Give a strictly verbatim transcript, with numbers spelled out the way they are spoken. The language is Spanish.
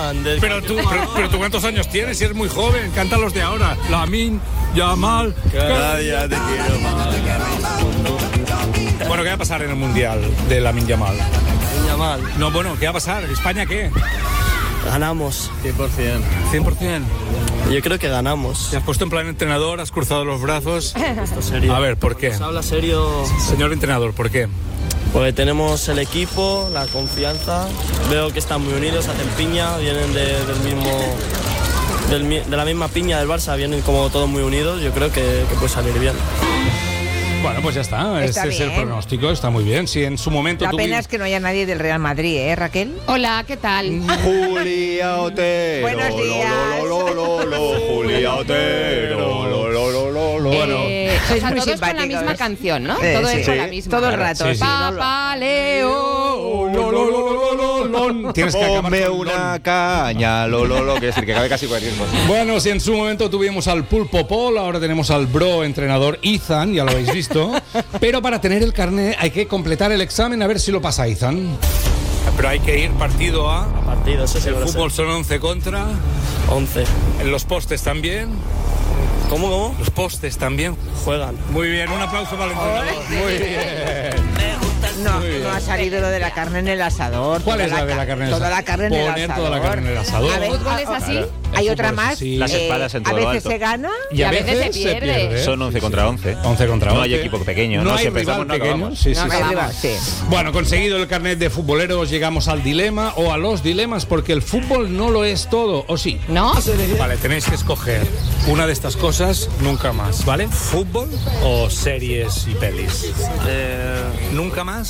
llaman. Del Pero tú, pero, pero tú ¿cuántos años tienes? Si eres muy joven, canta los de ahora. Lamin, Yamal. Cada día te quiero más. Bueno, ¿qué va a pasar en el Mundial de Lamin Yamal? Yamal. No, bueno, ¿qué va a pasar? ¿España qué? Ganamos. cien por ciento. ¿cien por ciento? Yo creo que ganamos. ¿Te has puesto en plan entrenador? ¿Has cruzado los brazos? Esto serio. A ver, ¿por qué? Se habla serio. Señor entrenador, ¿por qué? Porque tenemos el equipo, la confianza. Veo que están muy unidos, hacen piña, vienen de, del mismo, del, mi- de la misma piña del Barça, vienen como todos muy unidos. Yo creo que, que puede salir bien. Bueno, pues ya está. Está Ese es el bien. pronóstico, está muy bien. Si en su momento La tú... pena es que no haya nadie del Real Madrid, ¿eh, Raquel? Hola, ¿qué tal? Julia Otero. Buenos días. Lo, lo, lo, lo, Julia Otero. Lo, lo, lo, lo, lo. Bueno. Eh, o Sois sea, muy todos con la simpáticos. misma canción, ¿no? Eh, Todo sí. es con Sí. la misma. Todo el rato, Sí, sí. sí. Papá Leo. Lo, lo, lo, lo, lo, lo. Tienes que acabar Ponme con una lon. caña. Lo, lo, lo. Quiere decir que cabe casi cualquier cosa. Bueno, si en su momento tuvimos al Pulpo Paul, ahora tenemos al bro entrenador Ethan, ya lo habéis visto. Pero para tener el carnet hay que completar el examen, a ver si lo pasa Ethan. Pero hay que ir partido a... A partido, eso sí. El lo sé. fútbol son once contra... once. En los postes también. ¿Cómo, cómo? Los postes también. Juegan. Muy bien, un aplauso para el entrenador. Muy bien. No, Muy bien. no ha salido lo de la carne en el asador. ¿Cuál Toda es la de ca- la carne en el Toda asador? la carne en el Poner asador. toda la carne en el asador. A ver, ¿El fútbol es ah, así? Claro. Hay El otra fútbol es más. así. Las eh, espadas en a todo lo veces alto. se gana. Y a a veces veces se se pierde. pierde. Son once contra once. once contra No once. hay equipo pequeño, No ¿no? hay Si rival empezamos, no pequeño. acabamos. Sí, sí, No sí. Ahí acabamos. arriba, sí. Bueno, conseguido el carnet de futboleros, llegamos al dilema o a los dilemas, porque el fútbol no lo es todo, ¿o sí? ¿No? Vale, tenéis que escoger una de estas cosas nunca más, ¿vale? ¿Fútbol o series y pelis? Eh, ¿Nunca más?